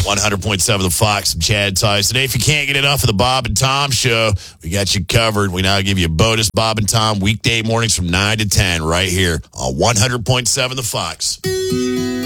100.7 The Fox. I'm Chad Tice. Today, if you can't get enough of the Bob and Tom Show, we got you covered. We now give you a bonus Bob and Tom weekday mornings from 9 to 10 right here on 100.7 The Fox.